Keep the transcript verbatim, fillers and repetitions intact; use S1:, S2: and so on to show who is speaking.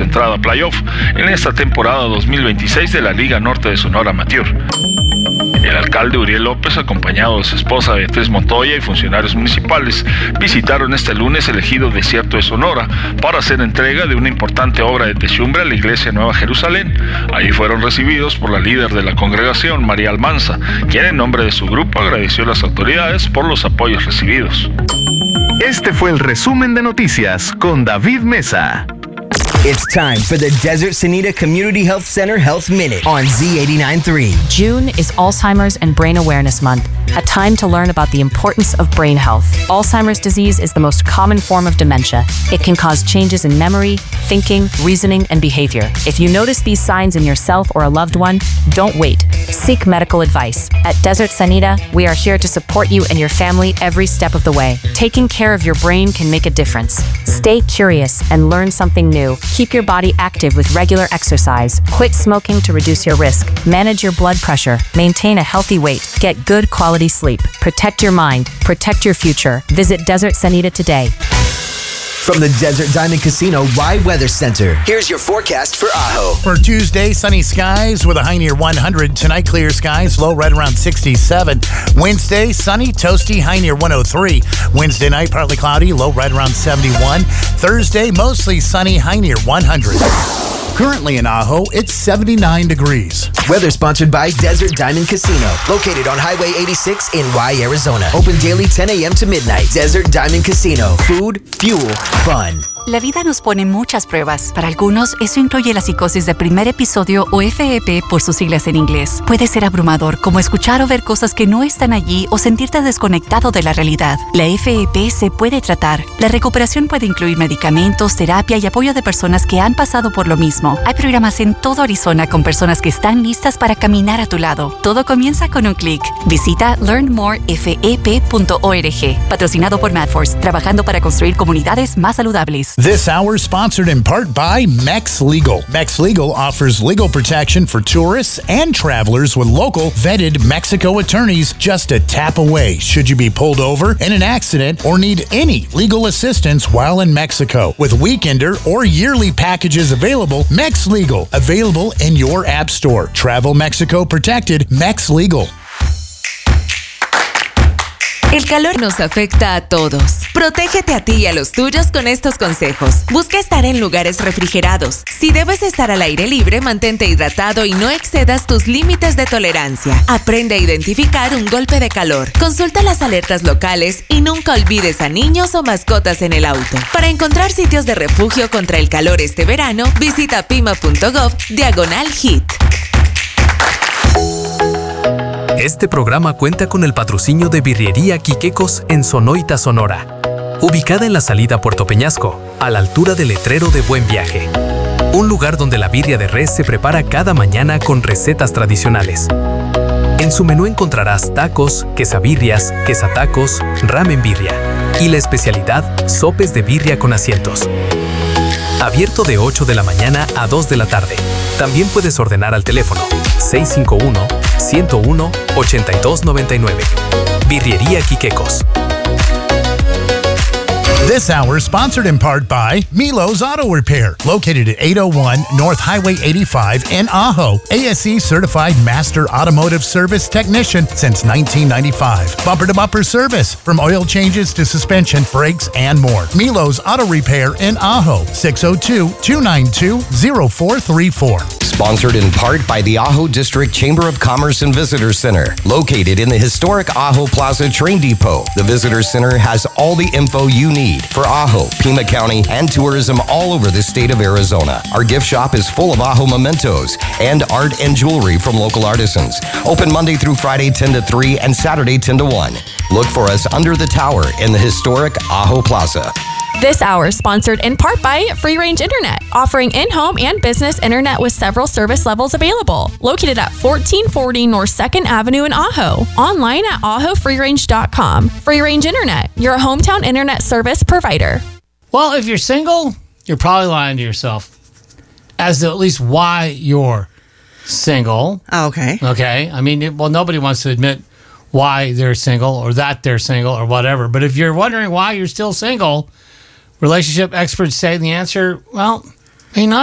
S1: entrada a playoff en esta temporada dos mil veintiséis de la Liga Norte de Sonora Amateur. El alcalde Uriel López, acompañado de su esposa Beatriz Montoya y funcionarios municipales, visitaron este lunes el ejido Desierto de Sonora para hacer entrega de una importante obra de techumbre a la iglesia Nueva Jerusalén. Ahí fueron recibidos por la líder de la congregación, María Almanza, quien en nombre de su grupo agradeció a las autoridades por los apoyos recibidos.
S2: Este fue el resumen de noticias con David Mesa.
S3: It's time for the Desert Sanita Community Health Center Health Minute on Z eighty-nine point three.
S4: June is Alzheimer's and Brain Awareness Month, a time to learn about the importance of brain health. Alzheimer's disease is the most common form of dementia. It can cause changes in memory, thinking, reasoning, and behavior. If you notice these signs in yourself or a loved one, don't wait. Seek medical advice. At Desert Sanita, we are here to support you and your family every step of the way. Taking care of your brain can make a difference. Stay curious and learn something new. Keep your body active with regular exercise. Quit smoking to reduce your risk. Manage your blood pressure. Maintain a healthy weight. Get good quality sleep. Protect your mind. Protect your future. Visit Desert Sanita today.
S3: From the Desert Diamond Casino Rye Weather Center, here's your forecast for Ajo.
S5: For Tuesday, sunny skies with a high near one hundred. Tonight, clear skies, low right around sixty-seven. Wednesday, sunny, toasty, high near one oh three. Wednesday night, partly cloudy, low right around seventy-one. Thursday, mostly sunny, high near one hundred. Currently in Ajo, it's seventy-nine degrees.
S3: Weather sponsored by Desert Diamond Casino, located on Highway eighty-six in Rye, Arizona. Open daily ten a.m. to midnight. Desert Diamond Casino. Food, fuel, fun.
S6: La vida nos pone muchas pruebas. Para algunos, eso incluye la psicosis de primer episodio o F E P por sus siglas en inglés. Puede ser abrumador, como escuchar o ver cosas que no están allí o sentirte desconectado de la realidad. La F E P se puede tratar. La recuperación puede incluir medicamentos, terapia y apoyo de personas que han pasado por lo mismo. Hay programas en todo Arizona con personas que están listas para caminar a tu lado. Todo comienza con un clic. Visita learn more f e p punto org. Patrocinado por MadForce, trabajando para construir comunidades más saludables.
S5: This hour sponsored in part by Mex Legal. Mex Legal offers legal protection for tourists and travelers with local vetted Mexico attorneys just a tap away should you be pulled over in an accident or need any legal assistance while in Mexico. With weekender or yearly packages available, Mex Legal, available in your app store. Travel Mexico protected, Mex Legal.
S7: El calor nos afecta a todos. Protégete a ti y a los tuyos con estos consejos. Busca estar en lugares refrigerados. Si debes estar al aire libre, mantente hidratado y no excedas tus límites de tolerancia. Aprende a identificar un golpe de calor. Consulta las alertas locales y nunca olvides a niños o mascotas en el auto. Para encontrar sitios de refugio contra el calor este verano, visita pima punto gov diagonal hit.
S8: Este programa cuenta con el patrocinio de Birrería Quiquecos en Sonoita, Sonora. Ubicada en la salida a Puerto Peñasco, a la altura del letrero de Buen Viaje. Un lugar donde la birria de res se prepara cada mañana con recetas tradicionales. En su menú encontrarás tacos, quesabirrias, quesatacos, ramen birria y la especialidad, sopes de birria con asientos. Abierto de ocho de la mañana a dos de la tarde. También puedes ordenar al teléfono seis cinco uno, uno cero uno, ocho dos nueve nueve. Birrería Quiquecos.
S5: This hour sponsored in part by Milo's Auto Repair, located at eight oh one North Highway eighty-five in Ajo. A S E certified master automotive service technician since nineteen ninety-five. Bumper to bumper service from oil changes to suspension, brakes, and more. Milo's Auto Repair in Ajo, six oh two, two nine two, oh four three four.
S9: Sponsored in part by the Ajo District Chamber of Commerce and Visitor Center, located in the historic Ajo Plaza Train Depot. The Visitor Center has all the info you need for Ajo, Pima County, and tourism all over the state of Arizona. Our gift shop is full of Ajo mementos and art and jewelry from local artisans. Open Monday through Friday ten to three and Saturday ten to one. Look for us under the tower in the historic Ajo Plaza.
S10: This hour sponsored in part by Free Range Internet, offering in-home and business internet with several service levels available. Located at fourteen forty North second Avenue in Ajo. Online at ajo free range dot com. Free Range Internet, your hometown internet service provider.
S11: Well, if you're single, you're probably lying to yourself as to at least why you're single.
S12: Oh, okay.
S11: Okay. I mean, it, well, nobody wants to admit why they're single or that they're single or whatever. But if you're wondering why you're still single, relationship experts say the answer, well, may not